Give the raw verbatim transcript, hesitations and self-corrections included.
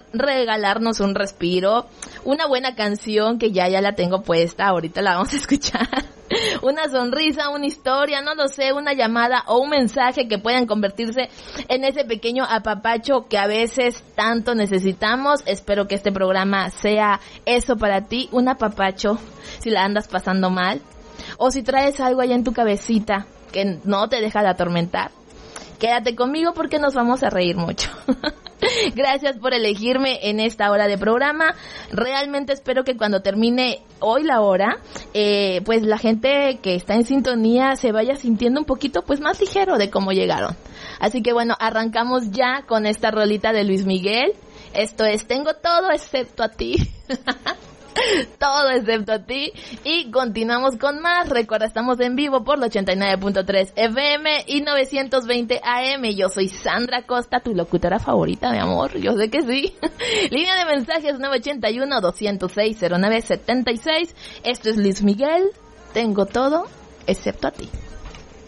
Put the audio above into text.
regalarnos un respiro, una buena canción que ya ya la tengo puesta, ahorita la vamos a escuchar. Una sonrisa, una historia, no lo sé, una llamada o un mensaje que puedan convertirse en ese pequeño apapacho que a veces tanto necesitamos. Espero que este programa sea eso para ti, un apapacho si la andas pasando mal o si traes algo allá en tu cabecita que no te deja de atormentar. Quédate conmigo porque nos vamos a reír mucho. Gracias por elegirme en esta hora de programa. Realmente espero que cuando termine hoy la hora, eh, pues la gente que está en sintonía se vaya sintiendo un poquito pues más ligero de cómo llegaron. Así que bueno, arrancamos ya con esta rolita de Luis Miguel. Esto es Tengo Todo Excepto a Ti. Todo excepto a ti. Y continuamos con más. Recuerda, estamos en vivo por la ochenta y nueve punto tres F M y novecientos veinte A M. Yo soy Sandra Costa, tu locutora favorita, mi amor. Yo sé que sí. Línea de mensajes nueve ocho uno, dos cero seis, cero nueve siete seis. Esto es Luis Miguel. Tengo todo excepto a ti.